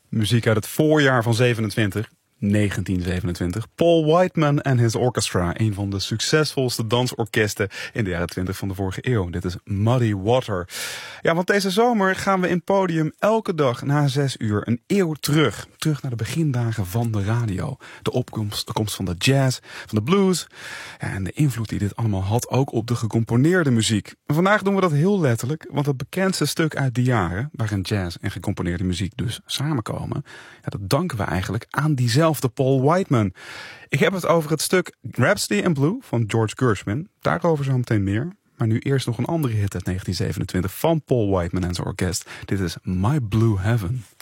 Muziek uit het voorjaar van 1927. Paul Whiteman and His Orchestra. Een van de succesvolste dansorkesten in de jaren 20 van de vorige eeuw. Dit is Muddy Water. Ja, want deze zomer gaan we in Podium elke dag na 6 uur een eeuw terug. Terug naar de begindagen van de radio. De komst van de jazz, van de blues. Ja, en de invloed die dit allemaal had ook op de gecomponeerde muziek. En vandaag doen we dat heel letterlijk. Want het bekendste stuk uit die jaren, waarin jazz en gecomponeerde muziek dus samenkomen. Ja, dat danken we eigenlijk aan diezelfde Paul Whiteman. Ik heb het over het stuk Rhapsody in Blue van George Gershwin. Daarover zo meteen meer. Maar nu eerst nog een andere hit uit 1927 van Paul Whiteman en zijn orkest. Dit is My Blue Heaven.